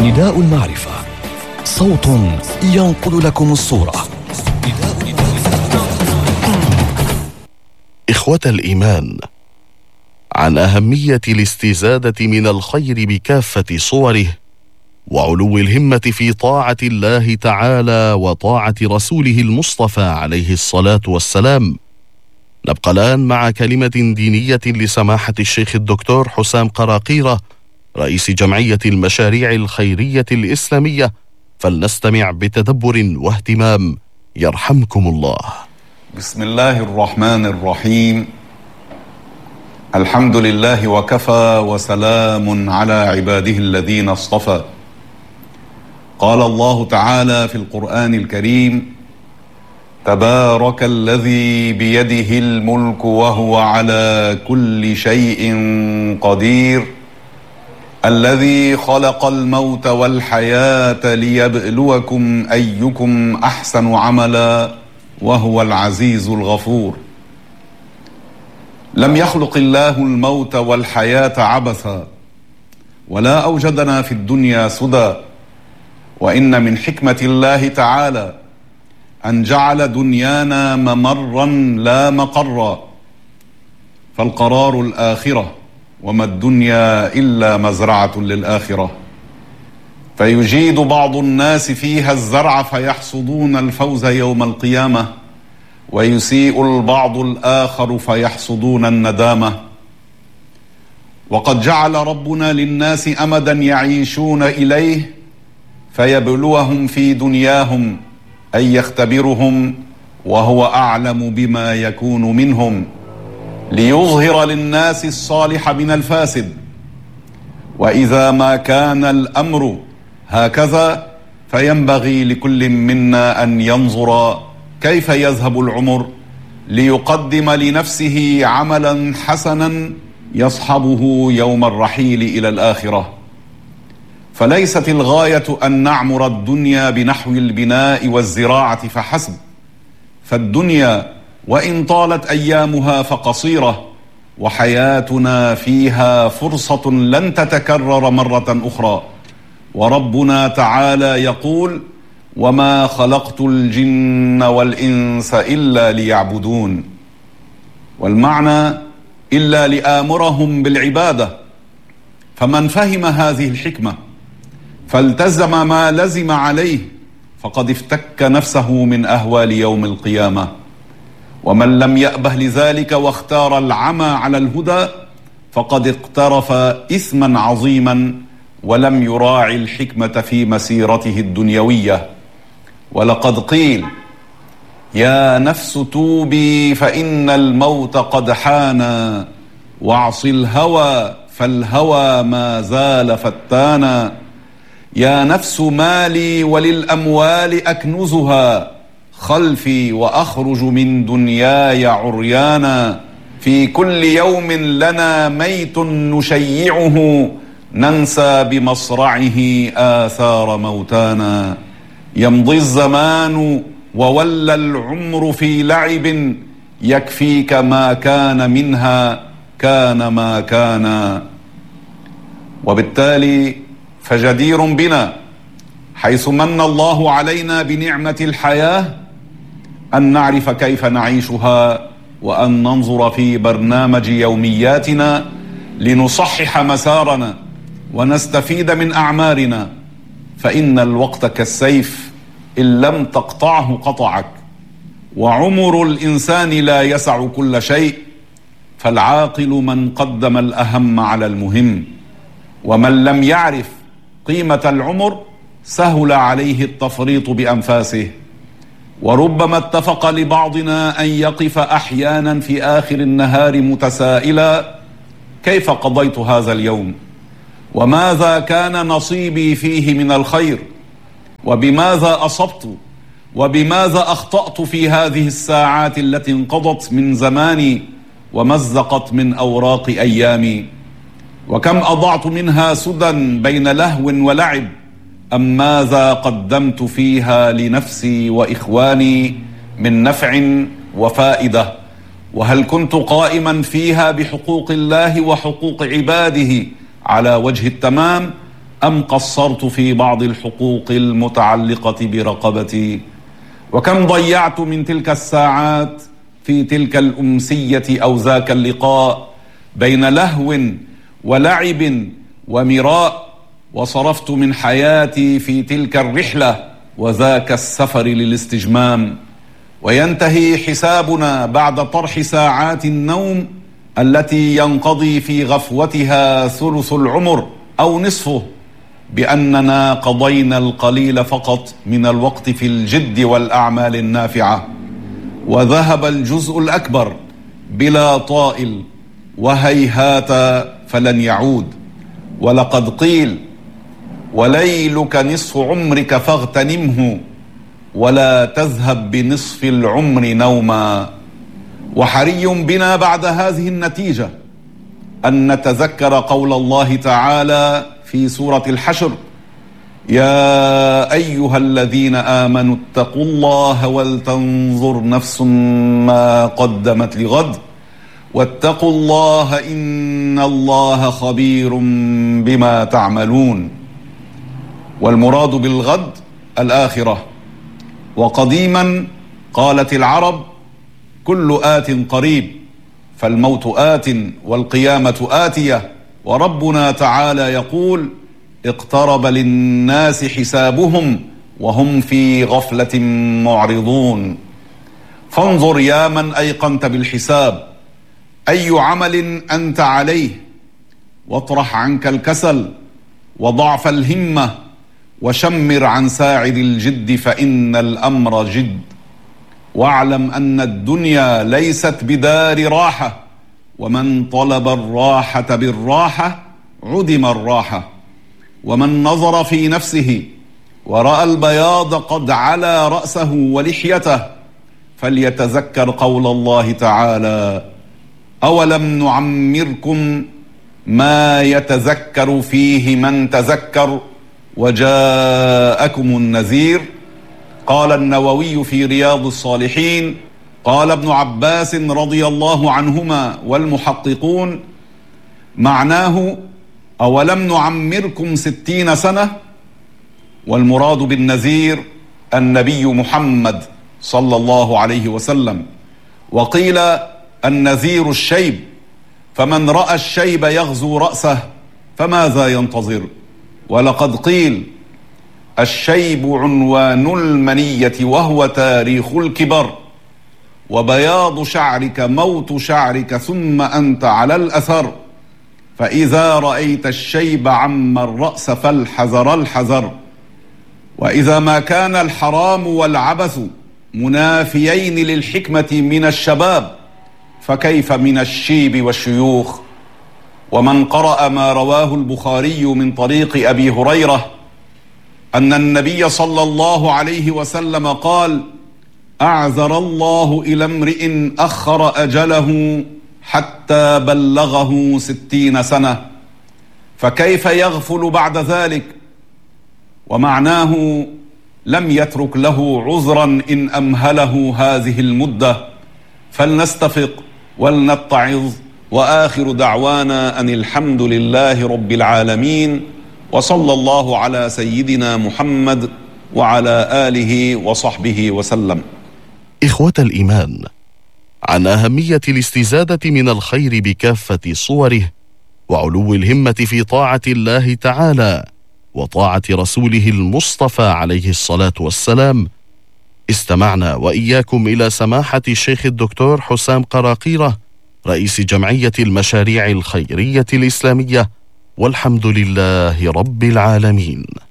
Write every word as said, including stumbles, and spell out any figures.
نداء المعرفة، صوت ينقل لكم الصورة. إخوة الإيمان، عن أهمية الاستزادة من الخير بكافة صوره، وعلو الهمة في طاعة الله تعالى وطاعة رسوله المصطفى عليه الصلاة والسلام، نبقى الآن مع كلمة دينية لسماحة الشيخ الدكتور حسام قراقيرة رئيس جمعية المشاريع الخيرية الإسلامية، فلنستمع بتدبر واهتمام يرحمكم الله. بسم الله الرحمن الرحيم. الحمد لله وكفى، وسلام على عباده الذين اصطفى. قال الله تعالى في القرآن الكريم: تبارك الذي بيده الملك وهو على كل شيء قدير، الذي خلق الموت والحياة ليبلوكم أيكم أحسن عملا وهو العزيز الغفور. لم يخلق الله الموت والحياة عبثا، ولا أوجدنا في الدنيا سدى، وإن من حكمة الله تعالى أن جعل دنيانا ممرا لا مقرا، فالقرار الآخرة، وما الدنيا إلا مزرعة للآخرة. فيجيد بعض الناس فيها الزرع فيحصدون الفوز يوم القيامة، ويسيء البعض الآخر فيحصدون الندامة. وقد جعل ربنا للناس أمدا يعيشون إليه فيبلوهم في دنياهم، أي يختبرهم وهو أعلم بما يكون منهم، ليظهر للناس الصالح من الفاسد. وإذا ما كان الأمر هكذا فينبغي لكل منا أن ينظر كيف يذهب العمر ليقدم لنفسه عملا حسنا يصحبه يوم الرحيل إلى الآخرة. فليست الغاية أن نعمر الدنيا بنحو البناء والزراعة فحسب، فالدنيا وإن طالت أيامها فقصيرة، وحياتنا فيها فرصة لن تتكرر مرة أخرى. وربنا تعالى يقول: وما خلقت الجن والإنس إلا ليعبدون، والمعنى إلا لآمرهم بالعبادة. فمن فهم هذه الحكمة فالتزم ما لزم عليه فقد افتك نفسه من أهوال يوم القيامة. ومن لم يأبه لذلك واختار العمى على الهدى فقد اقترف إثما عظيما ولم يراعي الحكمة في مسيرته الدنيوية. ولقد قيل: يا نفس توبي فإن الموت قد حانا، واعص الهوى فالهوى ما زال فتانا. يا نفس مالي وللأموال أكنزها، خلفي وأخرج من دنياي عريانا. في كل يوم لنا ميت نشيعه، ننسى بمصرعه آثار موتانا. يمضي الزمان وولى العمر في لعب، يكفيك ما كان منها كان ما كان. وبالتالي فجدير بنا حيث من الله علينا بنعمة الحياة أن نعرف كيف نعيشها، وأن ننظر في برنامج يومياتنا لنصحح مسارنا ونستفيد من أعمارنا. فإن الوقت كالسيف، إن لم تقطعه قطعك، وعمر الإنسان لا يسع كل شيء، فالعاقل من قدم الأهم على المهم. ومن لم يعرف قيمة العمر سهل عليه التفريط بأنفاسه. وربما اتفق لبعضنا أن يقف أحيانا في آخر النهار متسائلا: كيف قضيت هذا اليوم؟ وماذا كان نصيبي فيه من الخير؟ وبماذا أصبت؟ وبماذا أخطأت في هذه الساعات التي انقضت من زماني ومزقت من أوراق أيامي؟ وكم أضعت منها سدى بين لهو ولعب؟ أم ماذا قدمت فيها لنفسي وإخواني من نفع وفائدة؟ وهل كنت قائما فيها بحقوق الله وحقوق عباده على وجه التمام، أم قصرت في بعض الحقوق المتعلقة برقبتي؟ وكم ضيعت من تلك الساعات في تلك الأمسية أو ذاك اللقاء بين لهو ولعب ومراء، وصرفت من حياتي في تلك الرحلة وذاك السفر للاستجمام. وينتهي حسابنا بعد طرح ساعات النوم التي ينقضي في غفوتها ثلث العمر أو نصفه بأننا قضينا القليل فقط من الوقت في الجد والأعمال النافعة، وذهب الجزء الأكبر بلا طائل وهيهات فلن يعود. ولقد قيل: وليلك نصف عمرك فاغتنمه ولا تذهب بنصف العمر نوما. وحري بنا بعد هذه النتيجة أن نتذكر قول الله تعالى في سورة الحشر: يا أيها الذين آمنوا اتقوا الله ولتنظر نفس ما قدمت لغد واتقوا الله إن الله خبير بما تعملون. والمراد بالغد الآخرة. وقديما قالت العرب: كل آت قريب، فالموت آت والقيامة آتية. وربنا تعالى يقول: اقترب للناس حسابهم وهم في غفلة معرضون. فانظر يا من أيقنت بالحساب أي عمل أنت عليه، واطرح عنك الكسل وضعف الهمة وشمر عن ساعد الجد، فإن الأمر جد. واعلم أن الدنيا ليست بدار راحة، ومن طلب الراحة بالراحة عدم الراحة. ومن نظر في نفسه ورأى البياض قد علا رأسه ولحيته فليتذكر قول الله تعالى: أولم نعمركم ما يتذكر فيه من تذكر وجاءكم النذير. قال النووي في رياض الصالحين: قال ابن عباس رضي الله عنهما والمحققون: معناه أولم نعمركم ستين سنة، والمراد بالنذير النبي محمد صلى الله عليه وسلم. وقيل النذير الشيب، فمن رأى الشيب يغزو رأسه فماذا ينتظر؟ ولقد قيل: الشيب عنوان المنية وهو تاريخ الكبر، وبياض شعرك موت شعرك ثم أنت على الأثر، فإذا رأيت الشيب عم الرأس فالحذر الحذر. وإذا ما كان الحرام والعبث منافيين للحكمة من الشباب فكيف من الشيب والشيوخ؟ ومن قرأ ما رواه البخاري من طريق أبي هريرة أن النبي صلى الله عليه وسلم قال: أعذر الله إلى امرئ أخر أجله حتى بلغه ستين سنة، فكيف يغفل بعد ذلك؟ ومعناه لم يترك له عذرا إن أمهله هذه المدة. فلنستفق ولنتعظ، وآخر دعوانا أن الحمد لله رب العالمين، وصلى الله على سيدنا محمد وعلى آله وصحبه وسلم. إخوة الإيمان، عن أهمية الاستزادة من الخير بكافة صوره، وعلو الهمة في طاعة الله تعالى وطاعة رسوله المصطفى عليه الصلاة والسلام، استمعنا وإياكم إلى سماحة الشيخ الدكتور حسام قراقيرة، رئيس جمعية المشاريع الخيرية الإسلامية، والحمد لله رب العالمين.